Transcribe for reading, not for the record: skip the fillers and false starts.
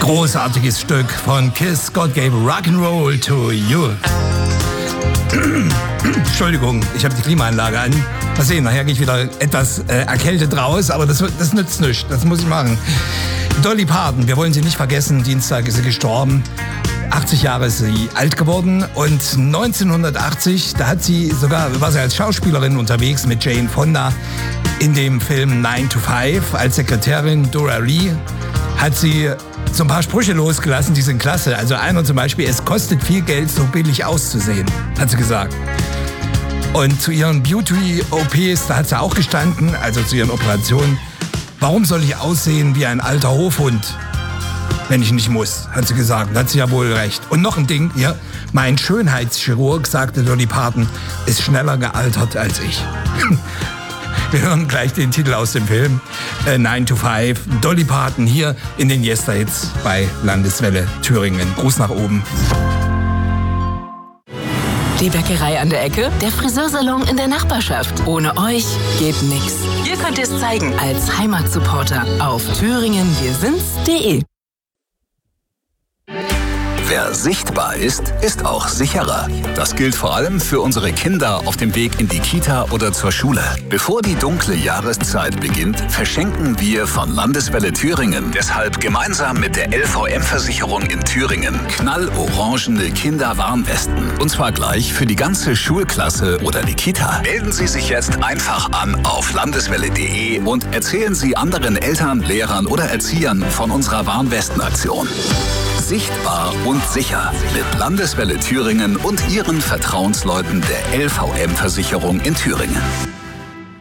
Großartiges Stück von Kiss, God Gave Rock'n'Roll to You. Entschuldigung, ich habe die Klimaanlage an. Mal sehen, nachher gehe ich wieder etwas erkältet raus, aber das nützt nichts, das muss ich machen. Dolly Parton, wir wollen sie nicht vergessen, Dienstag ist sie gestorben. 80 Jahre ist sie alt geworden und 1980, da war sie als Schauspielerin unterwegs mit Jane Fonda in dem Film 9 to 5 als Sekretärin Dora Lee. Hat sie so ein paar Sprüche losgelassen, die sind klasse. Also einer zum Beispiel, es kostet viel Geld, so billig auszusehen, hat sie gesagt. Und zu ihren Beauty-OPs, da hat sie auch gestanden, also zu ihren Operationen, warum soll ich aussehen wie ein alter Hofhund, wenn ich nicht muss, hat sie gesagt. Da hat sie ja wohl recht. Und noch ein Ding hier, mein Schönheitschirurg, sagte Dolly Parton, ist schneller gealtert als ich. Wir hören gleich den Titel aus dem Film 9 to 5. Dolly Parton hier in den Yester-Hits bei Landeswelle Thüringen. Gruß nach oben. Die Bäckerei an der Ecke, der Friseursalon in der Nachbarschaft. Ohne euch geht nix. Ihr könnt es zeigen als Heimatsupporter auf thüringenwirsinds.de. Wer sichtbar ist, ist auch sicherer. Das gilt vor allem für unsere Kinder auf dem Weg in die Kita oder zur Schule. Bevor die dunkle Jahreszeit beginnt, verschenken wir von Landeswelle Thüringen deshalb gemeinsam mit der LVM-Versicherung in Thüringen knallorangene Kinderwarnwesten. Und zwar gleich für die ganze Schulklasse oder die Kita. Melden Sie sich jetzt einfach an auf landeswelle.de und erzählen Sie anderen Eltern, Lehrern oder Erziehern von unserer Warnwestenaktion. Sichtbar und sicher mit Landeswelle Thüringen und ihren Vertrauensleuten der LVM-Versicherung in Thüringen.